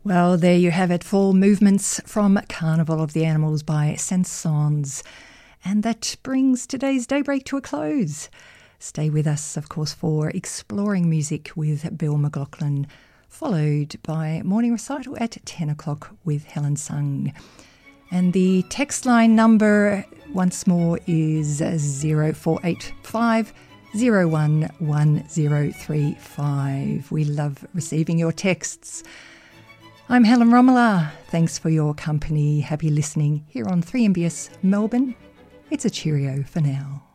Well, there you have it, Fall Movements from Carnival of the Animals by Saint-Saëns. And that brings today's Daybreak to a close. Stay with us, of course, for Exploring Music with Bill McLaughlin, followed by Morning Recital at 10 o'clock with Helen Sung. And the text line number, once more, is 0485 011035. We love receiving your texts. I'm Helen Romola. Thanks for your company. Happy listening here on 3MBS Melbourne. It's a cheerio for now.